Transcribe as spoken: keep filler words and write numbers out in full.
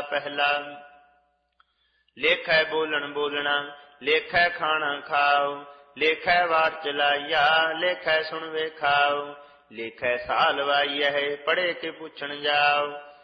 पहला। लेखै बोलन बोलना, लेखै खाना खाओ, लेखै वार चलाइया, लेखै सुन वे खाओ, लेखै साल वाइया है, पढ़े के पूछन जाओ।